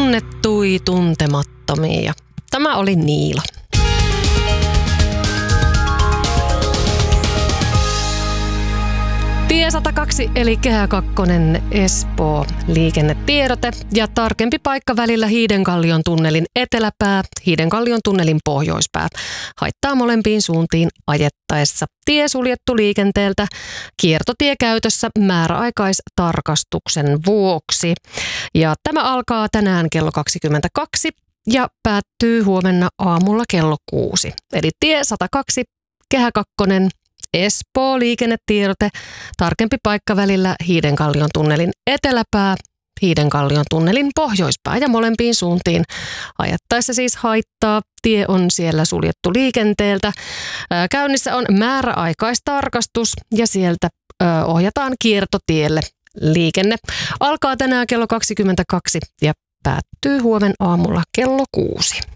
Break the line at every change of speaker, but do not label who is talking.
Tunnettui tuntemattomia. Tämä oli Niila. Tie 102 eli Kehä 2 Espoo liikennetiedote ja tarkempi paikka välillä Hiidenkallion tunnelin eteläpää, Hiidenkallion tunnelin pohjoispää. Haittaa molempiin suuntiin ajettaessa. Tie suljettu liikenteeltä, kiertotie käytössä määräaikaistarkastuksen vuoksi. Ja tämä alkaa tänään kello 22 ja päättyy huomenna aamulla kello 6. Eli tie 102 Kehä 2 Espoo liikennetiedote, tarkempi paikka välillä Hiidenkallion tunnelin eteläpää, Hiidenkallion tunnelin pohjoispää ja molempiin suuntiin ajettaessa siis haittaa. Tie on siellä suljettu liikenteeltä. Käynnissä on määräaikaistarkastus ja sieltä ohjataan kiertotielle liikenne. Alkaa tänään kello 22 ja päättyy huomen aamulla kello 6.